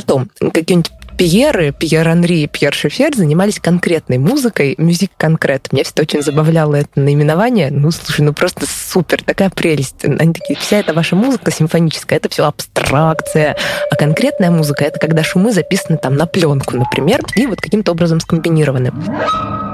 Потом какие-нибудь Пьер Анри и Пьер Шефер занимались конкретной музыкой, мюзик конкрет. Меня всегда очень забавляло это наименование. Слушай, просто супер, такая прелесть. Они такие, вся эта ваша музыка симфоническая, это все абстракция. А конкретная музыка — это когда шумы записаны там на пленку, например, и вот каким-то образом скомбинированы.